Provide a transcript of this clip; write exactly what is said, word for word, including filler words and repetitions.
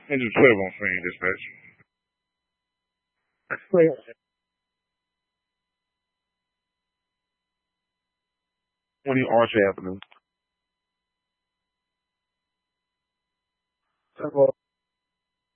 Engine twelve on screen, dispatch. twenty Arch Avenue.